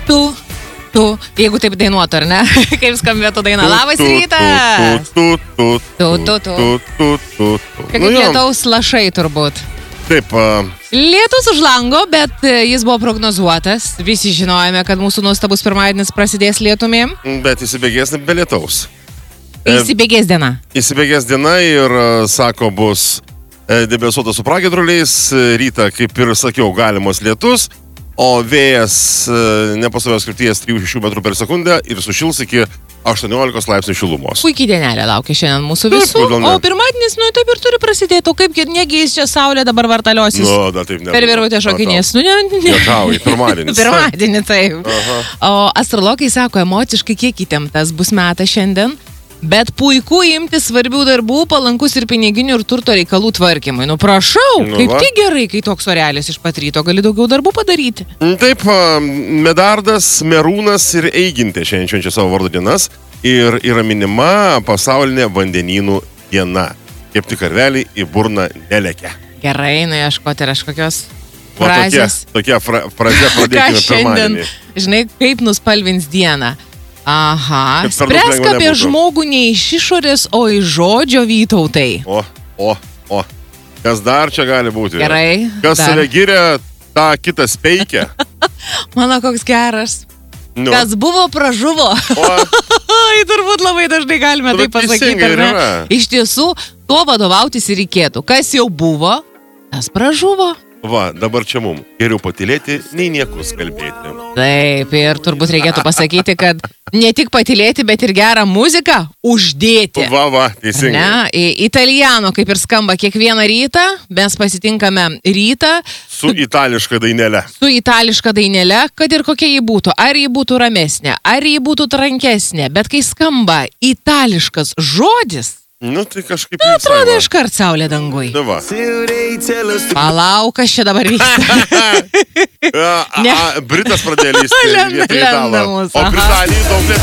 Tu, jeigu taip dainuotų, ar ne? Kaip skambėtų daina. Labas rytas! Kaip lietaus lašai turbūt. Taip. Lietus už lango, bet jis buvo prognozuotas. Visi žinojame, kad mūsų nuostabus pirmadienis prasidės lietumi. Bet įsibėgės be lietaus. Įsibėgės diena. Įsibėgės diena ir, sako, bus debesuota su pragiedruliais. Rytą, kaip ir sakiau, galimas lietus. O vėjas nepastovios krypties 3-6 metrų per sekundę ir sušils iki 18 laipsnių šilumos. Puikiai dienelė laukia šiandien mūsų visų. O pirmadienis, taip ir turi prasidėti. O kaip negi jis čia saulė dabar vartaliosis? Taip nebūna. Per virvutę šokinės. Juokauji, pirmadienis. Pirmadienį, taip. Aha. O astrologai sako, emociškai kiek įtemptas bus metas šiandien. Bet puiku imti svarbių darbų, palankus ir piniginių ir turto reikalų tvarkymui. Prašau, kaip tik gerai, kai toks orelis iš pat ryto gali daugiau darbų padaryti. Taip, Medardas, Merūnas ir Eigintė šiandien švenčia savo vardo dienas ir yra minima pasaulinė vandenynų diena. Kepti karvelį į burną nelekia. Gerai, ieškoti ir kažkokios frazės. Tokia frazė pradėkime pirmadienį. Žinai, kaip nuspalvins dieną. Aha, spręsk apie žmogų ne iš išorės, o iš žodžio, Vytautai. O, kas dar čia gali būti? Gerai. Kas save giria, tą kitą speikia. Mano koks geras. Kas buvo, pražuvo. Turbūt labai dažnai galime taip pasakyti, ar ne? Iš tiesų, tuo vadovautis ir reikėtų. Kas jau buvo, tas pražuvo. Va, dabar čia mums geriau patylėti, nei niekus kalbėti. Taip, ir turbūt reikėtų pasakyti, kad ne tik patylėti, bet ir gerą muziką uždėti. Va, teisingai. Ne, Italiano, kaip ir skamba kiekvieną rytą, mes pasitinkame rytą. Su itališka dainele. Su itališka dainele, kad ir kokia jį būtų. Ar jį būtų ramesnė, ar jį būtų trankesnė, bet kai skamba itališkas žodis, tai kažkaip... Atrodo iškart saulė dangui. Va. Palauk, kas čia dabar vyksta. Britas pradėjo lysti vietoj italo. O Britanijai daug